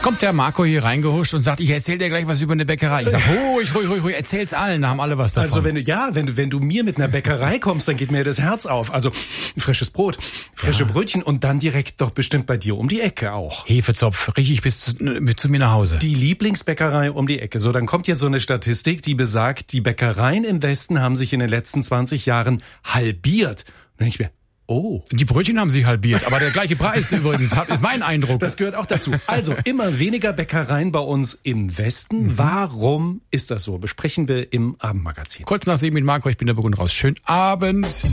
Kommt der Marco hier reingehuscht und sagt, ich erzähl dir gleich was über eine Bäckerei. Ich sag, ruhig, erzähl's allen, da haben alle was davon. Also wenn du mir mit einer Bäckerei kommst, dann geht mir das Herz auf. Also frisches Brot, frische Brötchen und dann direkt doch bestimmt bei dir um die Ecke auch. Hefezopf, richtig bis zu mir nach Hause. Die Lieblingsbäckerei um die Ecke. So, dann kommt jetzt so eine Statistik, die besagt, die Bäckereien im Westen haben sich in den letzten 20 Jahren halbiert. Und dann denke ich mir, oh. Die Brötchen haben sich halbiert, aber der gleiche Preis übrigens, ist mein Eindruck. Das gehört auch dazu. Also, immer weniger Bäckereien bei uns im Westen. Warum ist das so? Besprechen wir im Abendmagazin. Kurz nach 7 mit Marco, ich bin der Burgund raus. Schönen Abend.